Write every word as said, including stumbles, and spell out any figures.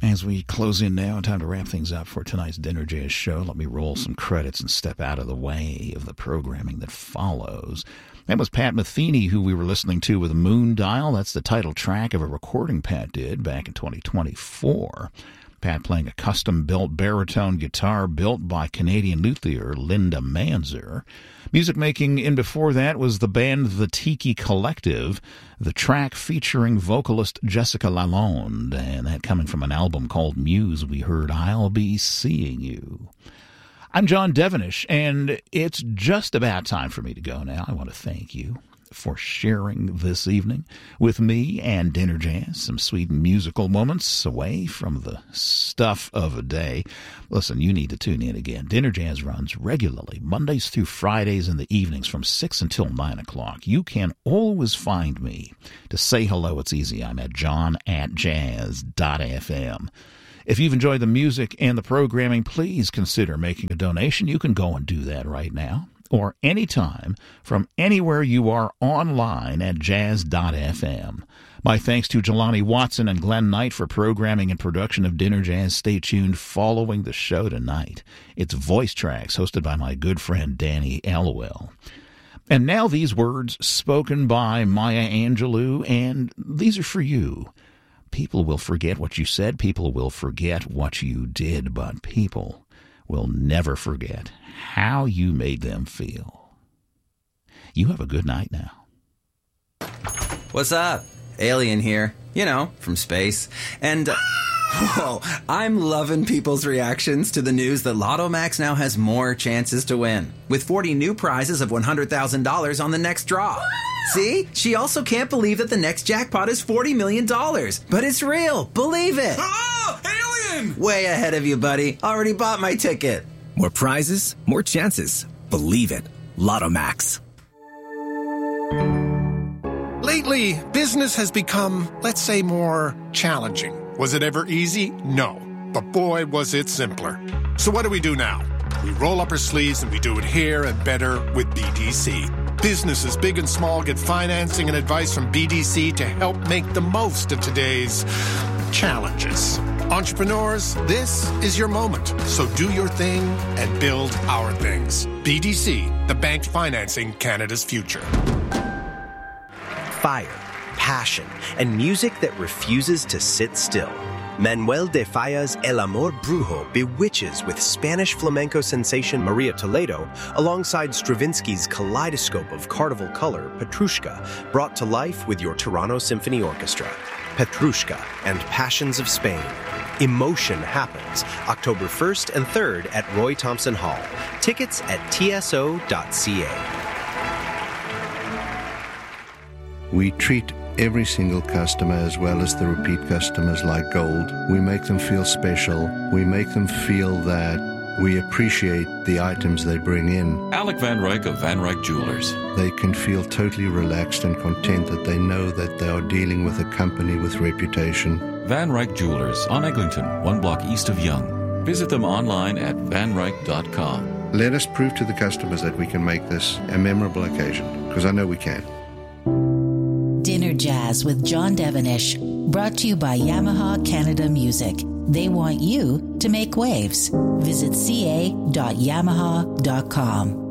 As we close in now, time to wrap things up for tonight's Dinner Jazz show. Let me roll some credits and step out of the way of the programming that follows. That was Pat Metheny, who we were listening to with Moon Dial. That's the title track of a recording Pat did back in twenty twenty-four. Pat playing a custom-built baritone guitar built by Canadian luthier Linda Manzer. Music making in before that was the band The Tiki Collective, the track featuring vocalist Jessica Lalonde, and that coming from an album called Muse, we heard I'll Be Seeing You. I'm John Devenish, and it's just about time for me to go now. I want to thank you for sharing this evening with me and Dinner Jazz, some sweet musical moments away from the stuff of a day. Listen, you need to tune in again. Dinner Jazz runs regularly, Mondays through Fridays in the evenings from six until nine o'clock. You can always find me. To say hello, it's easy. I'm at john at jazz dot f m. If you've enjoyed the music and the programming, please consider making a donation. You can go and do that right now, or anytime from anywhere you are online at jazz dot f m. My thanks to Jelani Watson and Glenn Knight for programming and production of Dinner Jazz. Stay tuned following the show tonight. It's Voice Tracks, hosted by my good friend Danny Elwell. And now these words spoken by Maya Angelou, and these are for you. People will forget what you said, people will forget what you did, but people will never forget how you made them feel. You have a good night now. What's up? Alien here. You know, from space. And, uh, whoa, I'm loving people's reactions to the news that Lotto Max now has more chances to win, with forty new prizes of one hundred thousand dollars on the next draw. See? She also can't believe that the next jackpot is forty million dollars. But it's real. Believe it. Oh, alien! Way ahead of you, buddy. Already bought my ticket. More prizes, more chances. Believe it. Lotto Max. Lately, business has become, let's say, more challenging. Was it ever easy? No. But boy, was it simpler. So what do we do now? We roll up our sleeves and we do it here and better with B D C. Businesses big and small get financing and advice from B D C to help make the most of today's challenges. Entrepreneurs, this is your moment. So do your thing and build our things. B D C, the bank financing Canada's future. Fire, passion, and music that refuses to sit still. Manuel de Falla's El Amor Brujo bewitches with Spanish flamenco sensation Maria Toledo alongside Stravinsky's kaleidoscope of carnival color, Petrushka, brought to life with your Toronto Symphony Orchestra. Petrushka and Passions of Spain. Emotion happens October first and third at Roy Thompson Hall. Tickets at t s o dot c a. We treat every single customer as well as the repeat customers like gold. We make them feel special. We make them feel that we appreciate the items they bring in. Alec Van Ryk of Van Ryk Jewelers. They can feel totally relaxed and content that they know that they are dealing with a company with reputation. Van Ryk Jewelers on Eglinton, one block east of Yonge. Visit them online at van ryk dot com. Let us prove to the customers that we can make this a memorable occasion, because I know we can. Dinner Jazz with John Devenish, brought to you by Yamaha Canada Music. They want you to make waves. Visit c a dot yamaha dot com.